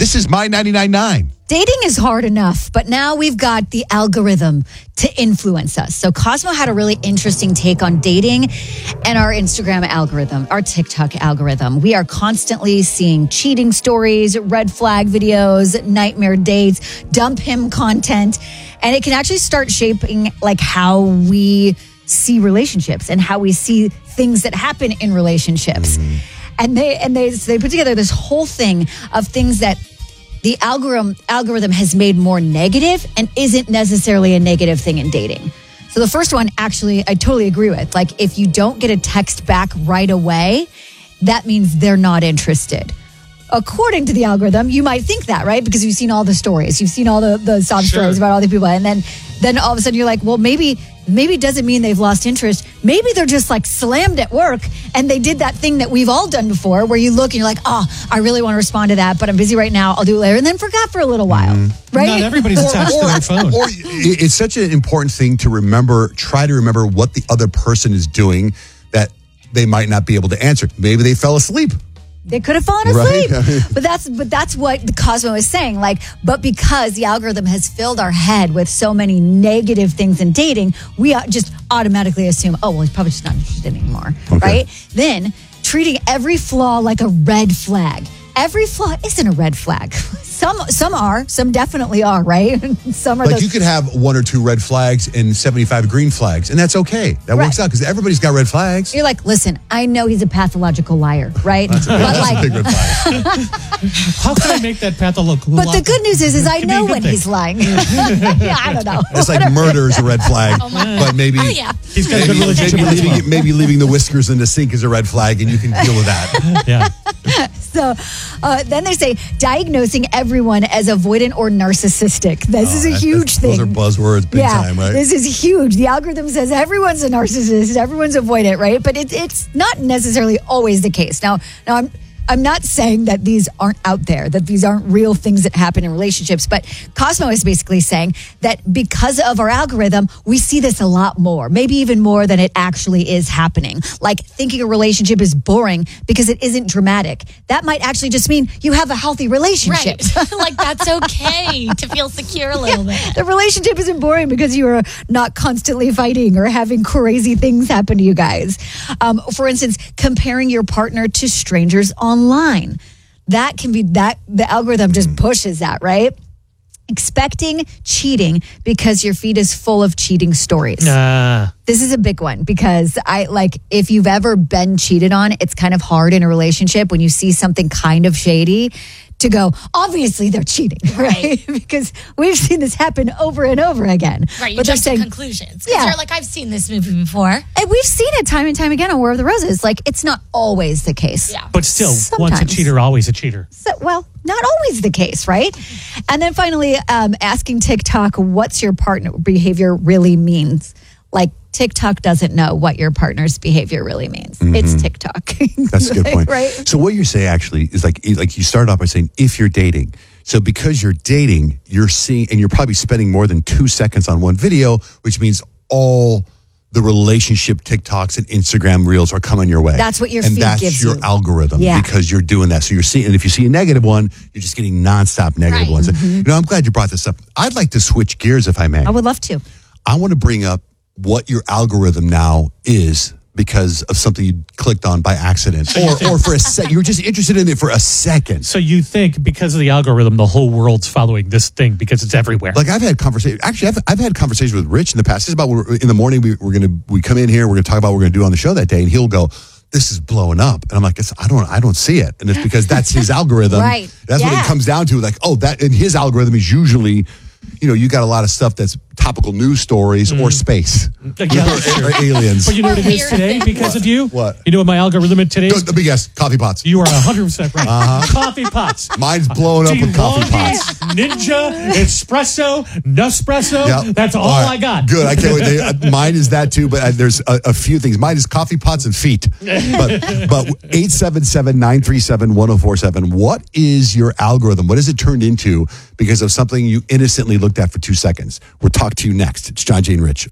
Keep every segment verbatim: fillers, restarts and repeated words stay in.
This is My ninety-nine point nine. Dating is hard enough, but now we've got the algorithm to influence us. So Cosmo had a really interesting take on dating and our Instagram algorithm, our TikTok algorithm. We are constantly seeing cheating stories, red flag videos, nightmare dates, dump him content, and it can actually start shaping like how we see relationships and how we see things that happen in relationships. Mm-hmm. And they and they they put together this whole thing of things that the algorithm algorithm has made more negative and isn't necessarily a negative thing in dating. So the first one, actually, I totally agree with. Like, if you don't get a text back right away, that means they're not interested. According to the algorithm, you might think that, right? Because you've seen all the stories. You've seen all the, the sob Sure. stories about all the people. And then, then all of a sudden you're like, well, maybe maybe it doesn't mean they've lost interest. Maybe they're just like slammed at work and they did that thing that we've all done before where you look and you're like, oh, I really want to respond to that, but I'm busy right now. I'll do it later. And then forgot for a little while, mm-hmm. right? Not everybody's attached to their phone. Or it's such an important thing to remember, try to remember what the other person is doing that they might not be able to answer. Maybe they fell asleep. They could have fallen asleep, right? but that's but that's what the Cosmo is saying. Like, but because the algorithm has filled our head with so many negative things in dating, we just automatically assume, oh, well, he's probably just not interested anymore, okay. right? Then treating every flaw like a red flag. Every flaw isn't a red flag. Some some are, some definitely are, right? Some are like those- you could have one or two red flags and seventy-five green flags, and that's okay. That Right. works out because everybody's got red flags. You're like, listen, I know he's a pathological liar, right? That's a big, but that's like, a big red flag. How can I make that pathological? but the good news is, is I Can be a know good when thing. he's lying. yeah, I don't know. It's like murder is a red flag, but maybe Oh, yeah. He's got a good maybe, relationship maybe, with his leaving, mom. maybe leaving the whiskers in the sink is a red flag, and you can deal with that. Yeah. So uh, then they say diagnosing everyone as avoidant or narcissistic. This Oh, is a that- huge those thing. are buzzwords, big yeah, time, right? This is huge. The algorithm says everyone's a narcissist, everyone's avoidant, right? But it, it's not necessarily always the case. Now, now I'm. I'm not saying that these aren't out there, that these aren't real things that happen in relationships, but Cosmo is basically saying that because of our algorithm, we see this a lot more, maybe even more than it actually is happening. Like thinking a relationship is boring because it isn't dramatic. That might actually just mean you have a healthy relationship. Right. Like, that's okay to feel secure a little bit. The relationship isn't boring because you are not constantly fighting or having crazy things happen to you guys. Um, for instance, comparing your partner to strangers online. That can be that the algorithm just pushes that, right? Expecting cheating because your feed is full of cheating stories. Nah. This is a big one because I like if you've ever been cheated on, it's kind of hard in a relationship when you see something kind of shady to go, obviously they're cheating, right? Right. Because we've seen this happen over and over again. Right, you But they're jump to saying, conclusions. Yeah. Yeah. You're like, I've seen this movie before. and we've seen it time and time again on War of the Roses. Like, it's not always the case. Yeah. But still, once a Sometimes. cheater, always a cheater. So, well, not always the case, right? And then finally, um, asking TikTok what's your partner behavior really means. Like, TikTok doesn't know what your partner's behavior really means. Mm-hmm. It's TikTok. That's a good point. Right? So what you say actually is like like you start off by saying if you're dating. So because you're dating, you're seeing and you're probably spending more than two seconds on one video, which means all the relationship TikToks and Instagram reels are coming your way. That's what your and feed that's gives your you. algorithm Yeah. because you're doing that. So you're seeing, and if you see a negative one, you're just getting nonstop negative Right. ones. Mm-hmm. You know, I'm glad you brought this up. I'd like to switch gears if I may. I would love to. I want to bring up what your algorithm now is because of something you clicked on by accident or, or for a sec. You were just interested in it for a second. So you think because of the algorithm, the whole world's following this thing because it's everywhere. Like I've had conversation. Actually, I've, I've had conversations with Rich in the past. This is about we're, in the morning. We, we're gonna we come in here. We're gonna talk about what we're gonna do on the show that day, and he'll go, "This is blowing up," and I'm like, "I don't, I don't see it," and it's because that's his algorithm. Right. That's what Yeah. it comes down to. Like, oh, that and his algorithm is usually, you know, you got a lot of stuff that's topical news stories or space Yeah, or, sure. or aliens. But you know what it is Weird today things. because of you? What? You know what my algorithm is today? No, let me guess. Coffee pots. You are one hundred percent right. Coffee pots. Mine's blowing up with coffee pots. Ninja, espresso, Nespresso. Yep. That's all, right. I got. Good. I can't wait. They, uh, mine is that too, but uh, there's a, a few things. Mine is coffee pots and feet. But but eight seven seven, nine three seven, one oh four seven. What is your algorithm? What has it turned into because of something you innocently looked at for two seconds? We'll talk to you next. It's John Jane Rich.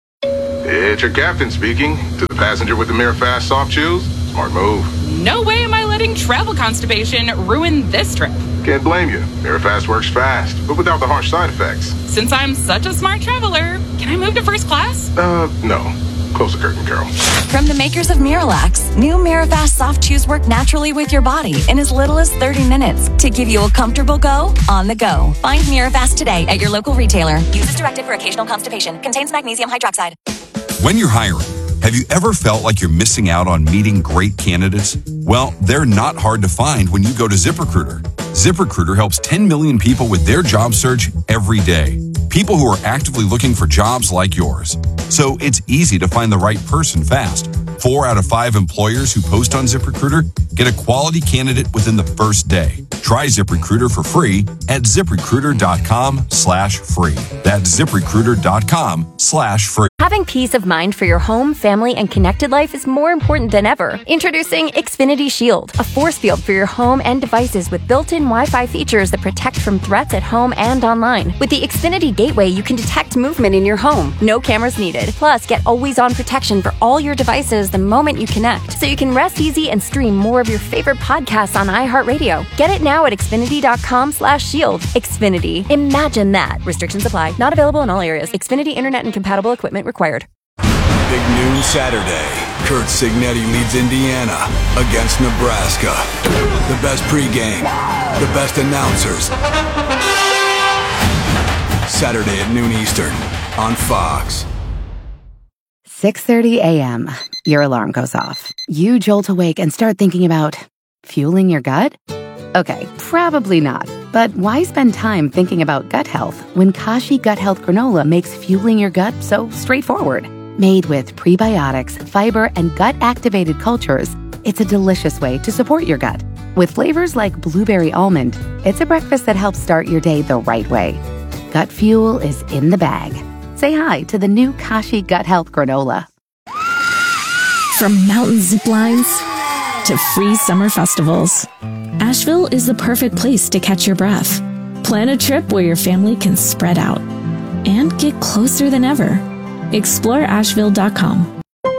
It's your captain speaking. To the passenger with the mirror fast soft shoes, smart move. No way am I letting travel constipation ruin this trip. Can't blame you. Mirafast works fast, but without the harsh side effects. Since I'm such a smart traveler, can I move to first class? Uh, no. Close the curtain, Carol. From the makers of Miralax, new Mirafast soft chews work naturally with your body in as little as thirty minutes to give you a comfortable go on the go. Find Mirafast today at your local retailer. Use as directed for occasional constipation. Contains magnesium hydroxide. When you're hiring, have you ever felt like you're missing out on meeting great candidates? Well, they're not hard to find when you go to ZipRecruiter. ZipRecruiter helps ten million people with their job search every day. People who are actively looking for jobs like yours. So it's easy to find the right person fast. Four out of five employers who post on ZipRecruiter get a quality candidate within the first day. Try ZipRecruiter for free at ZipRecruiter.com slash free. That's ZipRecruiter.com slash free. Having peace of mind for your home, family, and connected life is more important than ever. Introducing Xfinity Shield, a force field for your home and devices with built-in Wi-Fi features that protect from threats at home and online. With the Xfinity Gateway, you can detect movement in your home. No cameras needed. Plus, get always-on protection for all your devices the moment you connect, so you can rest easy and stream more of your favorite podcasts on iHeartRadio. Get it now at Xfinity.com slash shield. Xfinity. Imagine that. Restrictions apply. Not available in all areas. Xfinity Internet and compatible equipment required. Big noon Saturday. Kurt Signetti leads Indiana against Nebraska. The best pregame. The best announcers. Saturday at noon Eastern on Fox. six thirty a.m. Your alarm goes off. You jolt awake and start thinking about fueling your gut? Okay, probably not. But why spend time thinking about gut health when Kashi Gut Health Granola makes fueling your gut so straightforward? Made with prebiotics, fiber, and gut-activated cultures, it's a delicious way to support your gut. With flavors like blueberry almond, it's a breakfast that helps start your day the right way. Gut fuel is in the bag. Say hi to the new Kashi Gut Health Granola. From mountain zip lines to free summer festivals, Asheville is the perfect place to catch your breath. Plan a trip where your family can spread out and get closer than ever. Explore Asheville dot com.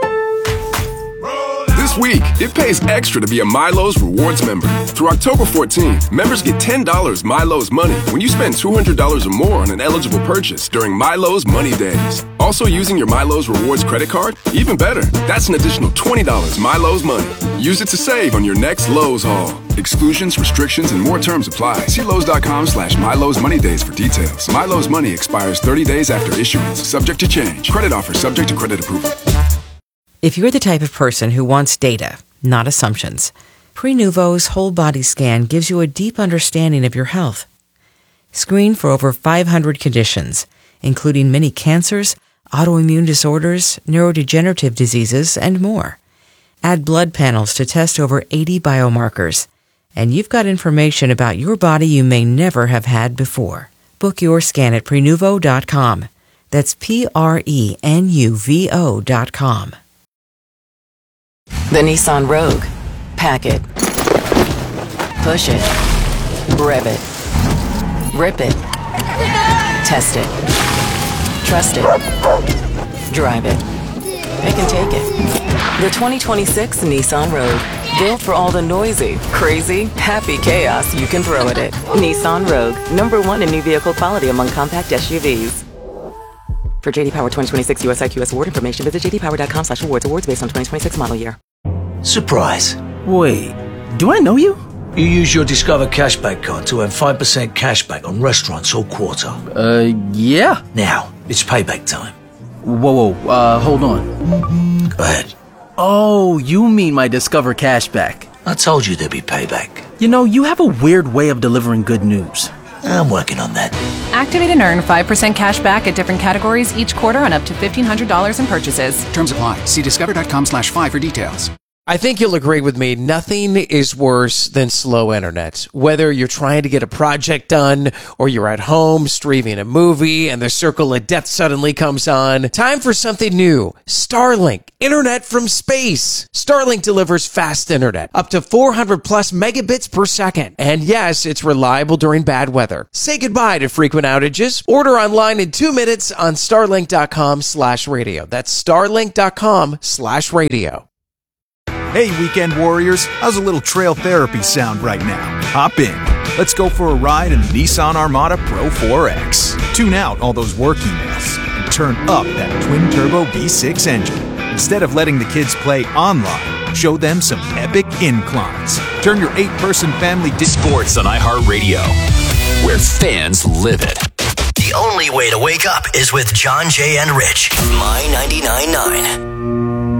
This week, it pays extra to be a Milo's Rewards member. Through October fourteenth, members get ten dollars Milo's Money when you spend two hundred dollars or more on an eligible purchase during Milo's Money Days. Also using your Milo's Rewards credit card? Even better, that's an additional twenty dollars Milo's Money. Use it to save on your next Lowe's haul. Exclusions, restrictions, and more terms apply. See Lowe's.com slash Milo's Money Days for details. Milo's Money expires thirty days after issuance, subject to change. Credit offer subject to credit approval. If you're the type of person who wants data, not assumptions, Prenuvo's whole body scan gives you a deep understanding of your health. Screen for over five hundred conditions, including many cancers, autoimmune disorders, neurodegenerative diseases, and more. Add blood panels to test over eighty biomarkers, and you've got information about your body you may never have had before. Book your scan at Prenuvo dot com. That's P R E N U V O dot com. The Nissan Rogue. Pack it. Push it. Rev it. Rip it. Test it. Trust it. Drive it. It can take it. The twenty twenty-six Nissan Rogue. Built for all the noisy, crazy, happy chaos you can throw at it. Nissan Rogue. Number one in new vehicle quality among compact S U Vs. For J D Power twenty twenty-six U S I Q S award information, visit J D Power dot com slash awards. Awards based on twenty twenty-six model year. Surprise. Wait, do I know you? You use your Discover Cashback card to earn five percent cashback on restaurants all quarter. Uh, yeah. Now, it's payback time. Whoa, whoa, uh, hold on. Go ahead. Oh, you mean my Discover Cashback. I told you there'd be payback. You know, you have a weird way of delivering good news. I'm working on that. Activate and earn five percent cash back at different categories each quarter on up to fifteen hundred dollars in purchases. Terms apply. See discover.com slash five for details. I think you'll agree with me. Nothing is worse than slow internet. Whether you're trying to get a project done or you're at home streaming a movie and the circle of death suddenly comes on. Time for something new. Starlink. Internet from space. Starlink delivers fast internet. Up to four hundred plus megabits per second. And yes, it's reliable during bad weather. Say goodbye to frequent outages. Order online in two minutes on starlink.com slash radio. That's starlink.com slash radio. Hey, weekend warriors, how's a little trail therapy sound right now? Hop in. Let's go for a ride in the Nissan Armada Pro four X. Tune out all those work emails and turn up that twin-turbo V six engine. Instead of letting the kids play online, show them some epic inclines. Turn your eight-person family... Di- Sports on iHeartRadio, where fans live it. The only way to wake up is with John, Jay, and Rich. My ninety-nine point nine.